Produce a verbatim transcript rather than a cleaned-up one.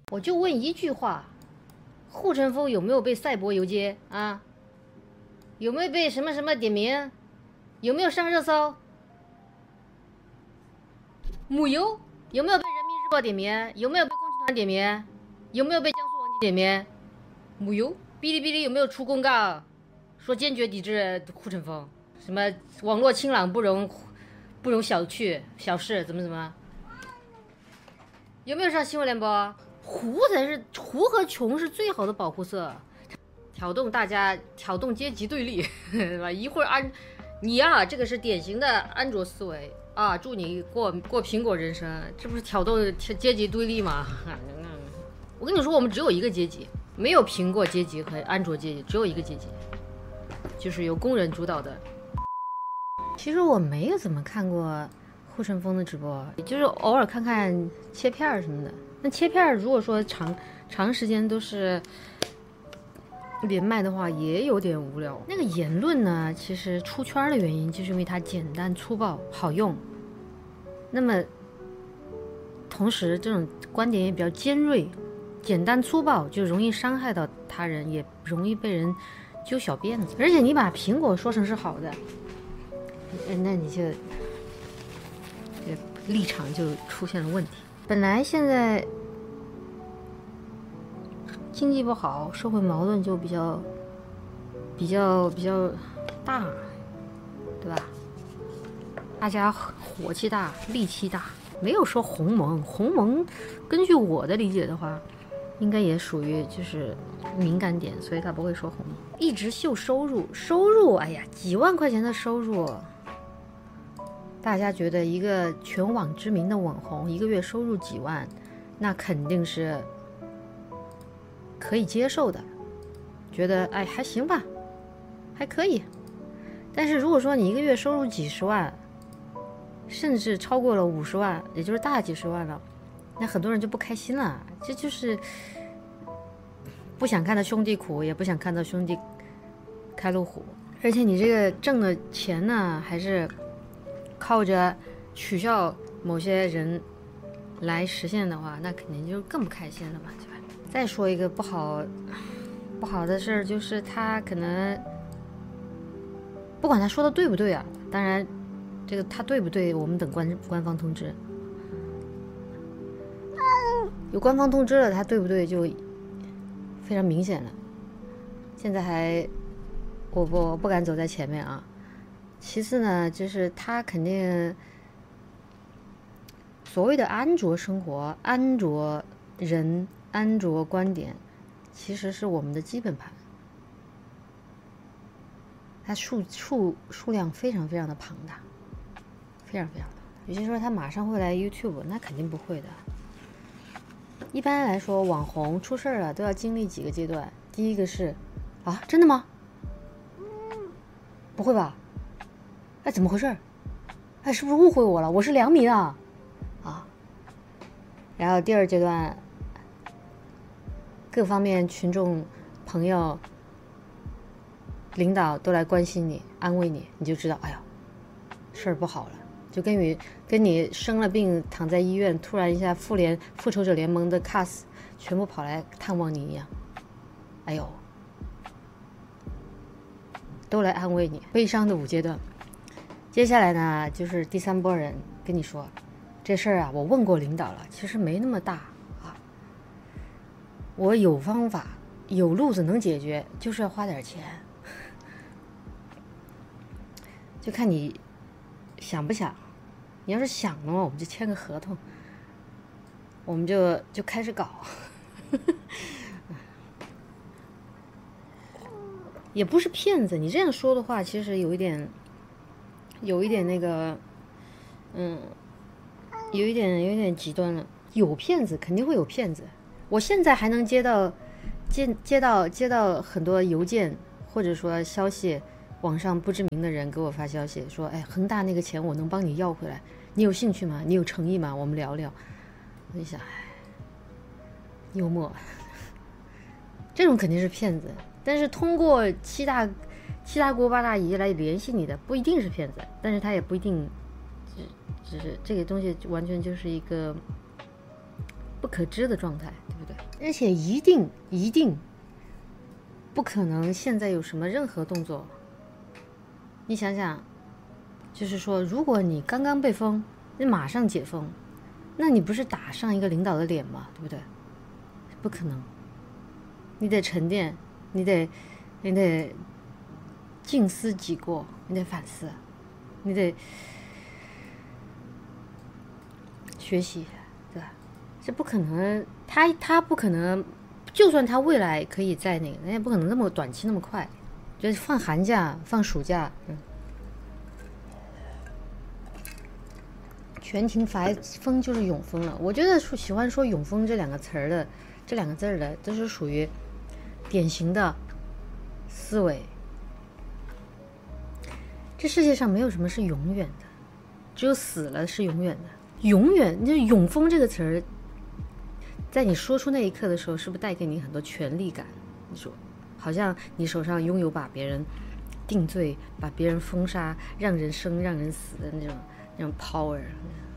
我就问一句话：护城风有没有被赛博游街啊？有没有被什么什么点名？有没有上热搜？母油有没有被人民日报点名？有没有被共青团点名？有没有被江苏网点名？母油，哔哩哔哩有没有出公告说坚决抵制护城风？什么网络清朗不容不容小觑小事，怎么怎么？有没有上新闻联播？糊才是糊和穷是最好的保护色，挑动大家，挑动阶级对立，对吧？一会儿安，你呀、啊，这个是典型的安卓思维啊！祝你过过苹果人生，这不是挑动阶级对立吗？我跟你说，我们只有一个阶级，没有苹果阶级和安卓阶级，只有一个阶级，就是由工人主导的。其实我没有怎么看过护城风的直播，就是偶尔看看切片什么的。那切片如果说长长时间都是连麦的话，也有点无聊。那个言论呢，其实出圈的原因就是因为它简单粗暴好用，那么同时这种观点也比较尖锐，简单粗暴就容易伤害到他人，也容易被人揪小辫子。而且你把苹果说成是好的，那你就立场就出现了问题。本来现在经济不好，社会矛盾就比较比较比较大，对吧？大家火气大，戾气大，没有说鸿蒙。鸿蒙根据我的理解的话，应该也属于就是敏感点，所以他不会说鸿蒙。一直秀收入，收入，哎呀，几万块钱的收入。大家觉得一个全网知名的网红一个月收入几万，那肯定是可以接受的，觉得哎还行吧，还可以。但是如果说你一个月收入几十万，甚至超过了五十万，也就是大几十万了，那很多人就不开心了。这就是不想看到兄弟苦，也不想看到兄弟开路虎。而且你这个挣的钱呢，还是靠着取笑某些人来实现的话，那肯定就更不开心了嘛，对吧？再说一个不好不好的事儿，就是他可能不管他说的对不对啊，当然这个他对不对，我们等官官方通知。有官方通知了，他对不对就非常明显了。现在还我不我不敢走在前面啊。其次呢，就是他肯定所谓的安卓生活、安卓人、安卓观点，其实是我们的基本盘，它数数数量非常非常的庞大，非常非常大。有些说他马上会来 YouTube， 那肯定不会的。一般来说，网红出事了都要经历几个阶段。第一个是啊，真的吗？不会吧？哎，怎么回事？哎，是不是误会我了？我是良民啊，啊。然后第二阶段，各方面群众、朋友、领导都来关心你、安慰你，你就知道，哎呀，事儿不好了。就跟你跟你生了病躺在医院，突然一下复联复仇者联盟的 cast 全部跑来探望你一样，哎呦，都来安慰你。悲伤的五阶段。接下来呢，就是第三波人跟你说，这事儿啊，我问过领导了，其实没那么大啊，我有方法，有路子能解决，就是要花点钱，就看你想不想。你要是想的话，我们就签个合同，我们就就开始搞。也不是骗子，你这样说的话，其实有一点。有一点那个，嗯，有一点有一点极端了。有骗子，肯定会有骗子。我现在还能接到接接到接到很多邮件或者说消息，网上不知名的人给我发消息说，哎，恒大那个钱我能帮你要回来，你有兴趣吗？你有诚意吗？我们聊聊。我一想，哎，幽默，这种肯定是骗子。但是通过七大。七大姑八大姨来联系你的不一定是骗子，但是他也不一定只只是这个东西完全就是一个不可知的状态，对不对？ 而且一定一定不可能现在有什么任何动作。你想想，就是说，如果你刚刚被封，你马上解封，那你不是打上一个领导的脸吗？对不对？不可能，你得沉淀，你得你得静思己过，你得反思，你得学习，对吧？这不可能，他他不可能，就算他未来可以在那个，人也不可能那么短期那么快，就是放寒假放暑假，嗯，全庭罚封就是永封了。我觉得说喜欢说永封这两个词儿的，这两个字儿的，都是属于典型的思维。这世界上没有什么是永远的，只有死了是永远的。永远，那永封这个词儿，在你说出那一刻的时候，是不是带给你很多权力感？你说，好像你手上拥有把别人定罪、把别人封杀、让人生、让人死的那种那种 power。